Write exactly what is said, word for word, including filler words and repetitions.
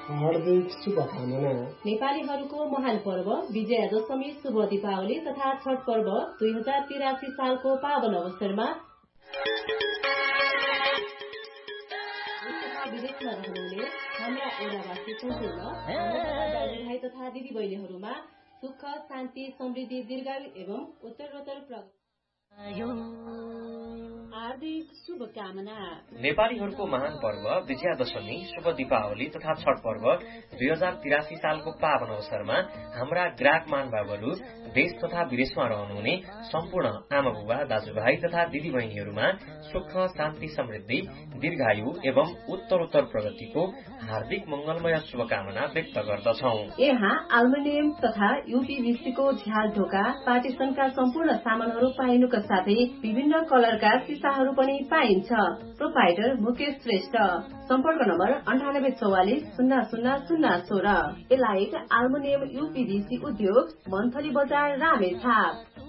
हार्दिक शुभकामना। नेपालीहरूको महान पर्व विजयादशमी, शुभ दीपावली तथा छठ पर्व दुई हजार तिरासी सालको पावन अवसरमा विदेशमा रहनुहुने हाम्रा ओडावासी सम्पूर्ण दाजुभाइ तथा दिदी बहिनीहरूमा सुख, शान्ति, समृद्धि, दीर्घायु एवं उत्तरोत्तर प्रगति हार्दिक शुभकामना। नेपालीहरूको महान पर्व विजयादशमी, शुभ दीपावली तथा छठ पर्व दुई हजार तिरासी सालको पावन अवसरमा हाम्रा ग्राहक महानुभावहरू देश तथा विदेशमा रहनुहुने सम्पूर्ण आमा बुबा, दाजुभाइ तथा दिदी बहिनीहरूमा सुख, शान्ति, समृद्धि, दीर्घायु एवं उत्तरोत्तर प्रगतिको हार्दिक मंगलमय शुभकामना व्यक्त गर्दछौ। यहाँ एल्युमिनियम तथा यूपीभीसीको झ्याल ढोका, पार्टिसनका सम्पूर्ण सामानहरू पाइनुका साथै विभिन्न कलरका सिसाहरू पनि पाइन्छ। प्रोपाइटर मुकेश श्रेष्ठ। सम्पर्क नम्बर अन्ठानब्बे चौवालिस शून्य शून्य शून्य सोह्र। एलाइट एल्युमिनियम यूपीभीसी उद्योग, मन्थली बजार, रामेछाप।